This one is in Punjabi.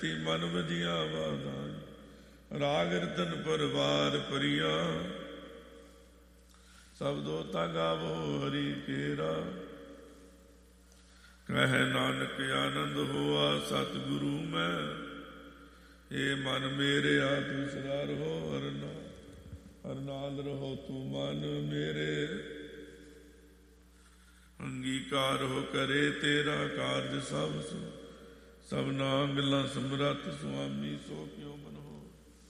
ਮਨ ਵਜੀਆਂ ਵਾਧਾਈ ਰਾਗ ਰਤਨ ਪਰਵਾਰ ਪਰਿਆ ਸਬਦੋ ਤਾ ਗਾਵੋ ਹਰੀ ਕੇਰਾ ਕਹਿ ਨਾਨਕ ਆਨੰਦ ਹੋਆ ਸਤਿਗੁਰੂ ਮੈਂ ਏ ਮਨ ਮੇਰਿਆ ਤੂੰ ਸਦਾ ਰਹੋ ਹਰ ਨਾਲ ਰਹੋ ਤੂੰ ਮਨ ਮੇਰੇ ਅੰਗੀਕਾਰ ਹੋ ਕਰੇ ਤੇਰਾ ਕਾਰਜ ਸਭ ਸਭਨਾ ਮਿਲਾਂ ਸਮਰੱਥ ਸੁਆਮੀ ਸੋ ਕਿਉ ਮਨੋ